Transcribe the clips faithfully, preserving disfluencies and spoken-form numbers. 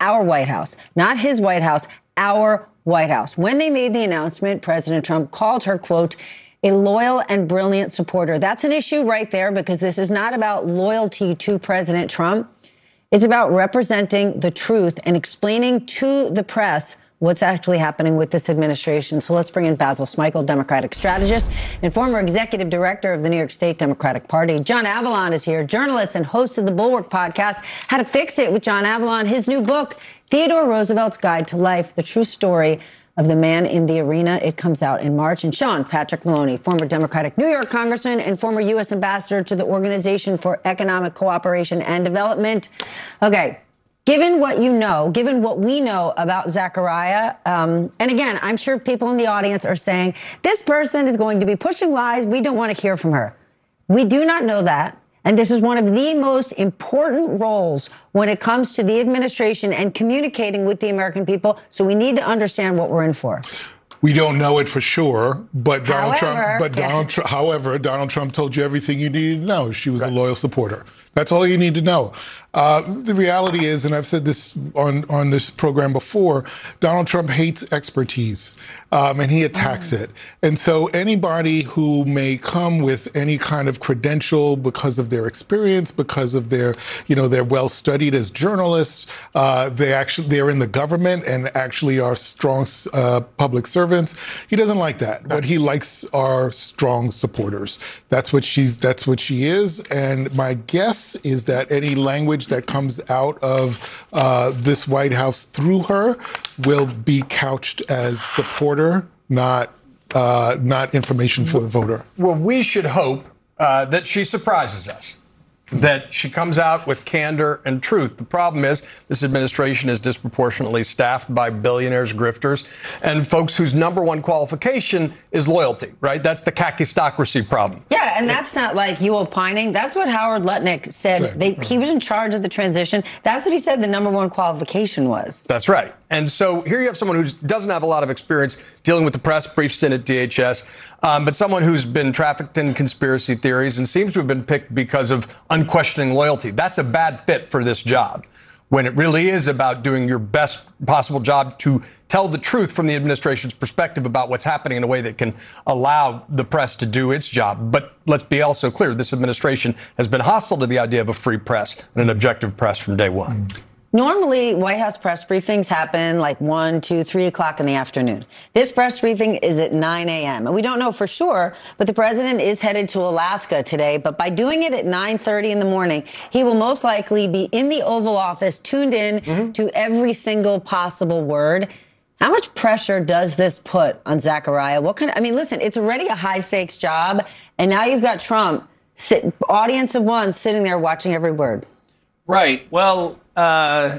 our White House, not his White House, our White House. When they made the announcement, President Trump called her, quote, a loyal and brilliant supporter. That's an issue right there, because this is not about loyalty to President Trump. It's about representing the truth and explaining to the press what's actually happening with this administration. So let's bring in Basil Smikle, Democratic strategist and former executive director of the New York State Democratic Party. John Avlon is here, journalist and host of the Bulwark podcast, How to Fix It with John Avlon. His new book, Theodore Roosevelt's Guide to Life, the true story of the man in the arena. It comes out in March. And Sean Patrick Maloney, former Democratic New York congressman and former U S ambassador to the Organization for Economic Cooperation and Development. Okay. Given what you know, given what we know about Zachariah, um, and again, I'm sure people in the audience are saying, this person is going to be pushing lies. We don't want to hear from her. We do not know that. And this is one of the most important roles when it comes to the administration and communicating with the American people. So we need to understand what we're in for. We don't know it for sure, but Donald However, Trump. But yeah. Donald, Tr- however, Donald Trump told you everything you needed to know. She was right. a loyal supporter. That's all you need to know. Uh, the reality is, and I've said this on, on this program before, Donald Trump hates expertise, um, and he attacks mm. it. And so anybody who may come with any kind of credential because of their experience, because of their, you know, they're well studied as journalists, uh, they actually they're in the government and actually are strong uh, public servants. He doesn't like that. What he likes are strong supporters. That's what she's. That's what she is. And my guess is that any language that comes out of uh, this White House through her will be couched as supporter, not uh, not information for the voter. Well, we should hope uh, that she surprises us, that she comes out with candor and truth. The problem is this administration is disproportionately staffed by billionaires, grifters, and folks whose number one qualification is loyalty, right? That's the kakistocracy problem. Yeah, and that's not like you opining. That's what Howard Lutnick said. They, he was in charge of the transition. That's what he said the number one qualification was. That's right. And so here you have someone who doesn't have a lot of experience dealing with the press, brief stint at D H S, um, but someone who's been trafficked in conspiracy theories and seems to have been picked because of unquestioning loyalty. That's a bad fit for this job, when it really is about doing your best possible job to tell the truth from the administration's perspective about what's happening in a way that can allow the press to do its job. But let's be also clear, this administration has been hostile to the idea of a free press and an objective press from day one. Mm. Normally, White House press briefings happen like one, two, three o'clock in the afternoon. This press briefing is at nine a.m. And we don't know for sure, but the president is headed to Alaska today. But by doing it at nine thirty in the morning, he will most likely be in the Oval Office, tuned in mm-hmm. to every single possible word. How much pressure does this put on Zachariah? What kind of, I mean, listen, it's already a high stakes job. And now you've got Trump, sit, audience of one, sitting there watching every word. Right. Well, uh,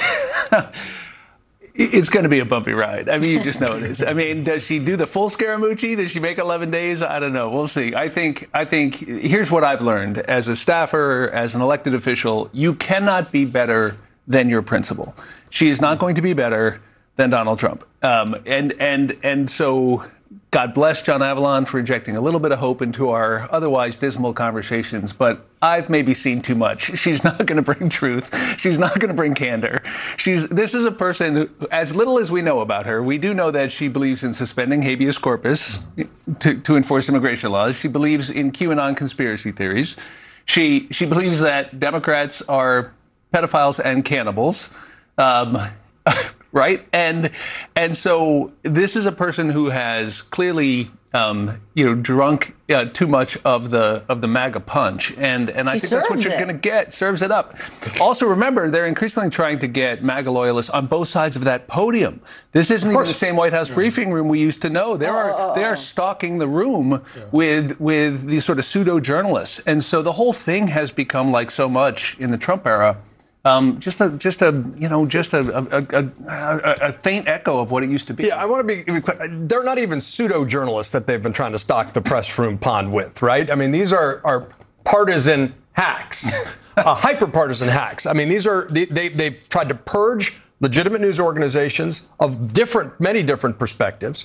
it's going to be a bumpy ride. I mean, you just know it is. I mean, does she do the full Scaramucci? Does she make eleven days? I don't know. We'll see. I think, I think here's what I've learned as a staffer, as an elected official. You cannot be better than your principal. She is not going to be better than Donald Trump. Um, and, and, and so God bless John Avlon for injecting a little bit of hope into our otherwise dismal conversations, but I've maybe seen too much. She's not going to bring truth. She's not going to bring candor. She's this is a person who, as little as we know about her, we do know that she believes in suspending habeas corpus to, to enforce immigration laws. She believes in QAnon conspiracy theories. She she believes that Democrats are pedophiles and cannibals. Um, Right. And and so this is a person who has clearly, um, you know, drunk uh, too much of the of the MAGA punch. And and I think that's what you're going to get. Serves it up. Also, remember, they're increasingly trying to get MAGA loyalists on both sides of that podium. This isn't even the same White House briefing room we used to know. They are oh, oh, they are stalking the room yeah. with with these sort of pseudo journalists. And so the whole thing has become like so much in the Trump era. Um, just a, just a, you know, just a, a, a, a faint echo of what it used to be. Yeah, I want to be clear. They're not even pseudo-journalists that they've been trying to stock the press room pond with, right? I mean, these are, are partisan hacks, uh, hyper-partisan hacks. I mean, these are, they, they, they've tried to purge legitimate news organizations of different, many different perspectives.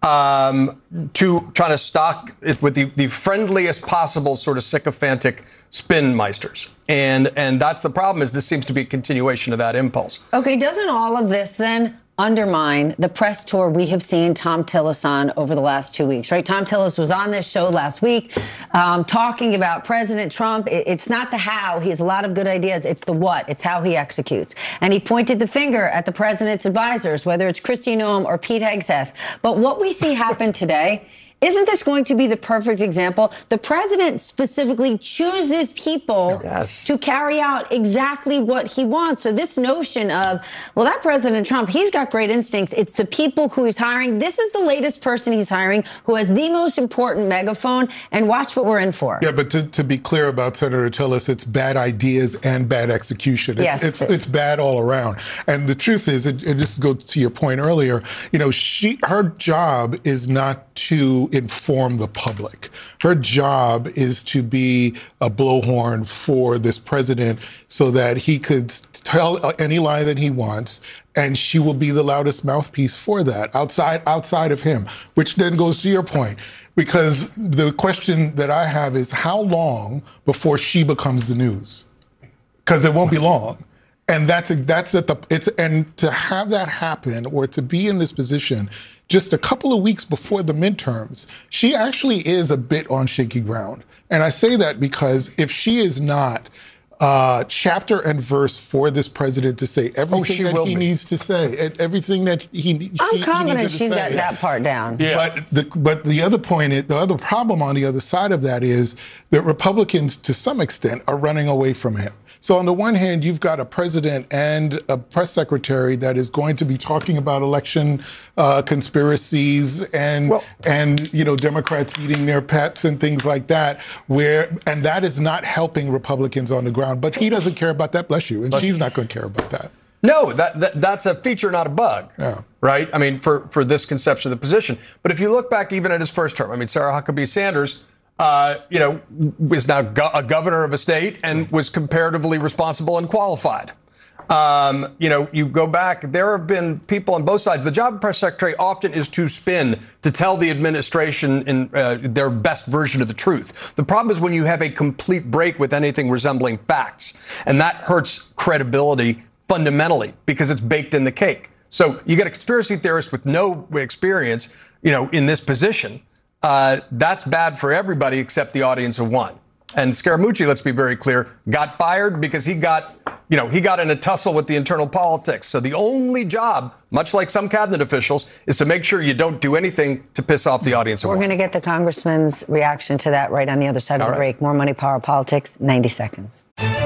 um, to trying to stock it with the, the friendliest possible sort of sycophantic spin meisters. And, and that's the problem, is this seems to be a continuation of that impulse. Okay, doesn't all of this then undermine the press tour we have seen Thom Tillis on over the last two weeks, right? Thom Tillis was on this show last week um, talking about President Trump. It, it's not the how. He has a lot of good ideas. It's the what. It's how he executes. And he pointed the finger at the president's advisors, whether it's Kristi Noem or Pete Hegseth. But what we see happen today, isn't this going to be the perfect example? The president specifically chooses people yes. to carry out exactly what he wants. So this notion of, well, that President Trump, he's got great instincts. It's the people who he's hiring. This is the latest person he's hiring who has the most important megaphone. And watch what we're in for. Yeah, but to, to be clear about Senator Tillis, it's bad ideas and bad execution. It's, yes. it's, it's bad all around. And the truth is, it, it just goes to your point earlier, you know, she her job is not to inform the public. Her job is to be a blowhorn for this president so that he could tell any lie that he wants, and she will be the loudest mouthpiece for that outside outside of him, which then goes to your point. Because the question that I have is how long before she becomes the news? Because it won't be long. And that's that's at the it's and to have that happen, or to be in this position just a couple of weeks before the midterms, she actually is a bit on shaky ground. And I say that because if she is not uh, chapter and verse for this president to say everything oh, that he be. needs to say, and everything that he, I'm she, confident he needs she's to got say. that part down. Yeah. But the but the other point, is, the other problem on the other side of that is that Republicans, to some extent, are running away from him. So on the one hand, you've got a president and a press secretary that is going to be talking about election uh, conspiracies and well, and you know Democrats eating their pets and things like that. Where and that is not helping Republicans on the ground. But he doesn't care about that. Bless you, and she's not going to care about that. No, that, that that's a feature, not a bug. Yeah. Right? I mean, for for this conception of the position. But if you look back even at his first term, I mean, Sarah Huckabee Sanders. Uh, you know, is now go- a governor of a state and was comparatively responsible and qualified. Um, you know, you go back, there have been people on both sides. The job of press secretary often is to spin, to tell the administration in uh, their best version of the truth. The problem is when you have a complete break with anything resembling facts, and that hurts credibility fundamentally because it's baked in the cake. So you get a conspiracy theorist with no experience, you know, in this position. Uh, that's bad for everybody except the audience of one. And Scaramucci, let's be very clear, got fired because he got, you know, he got in a tussle with the internal politics. So the only job, much like some cabinet officials, is to make sure you don't do anything to piss off the audience of We're one. going to get the congressman's reaction to that right on the other side of All the right. break. More Money, Power, Politics, ninety seconds.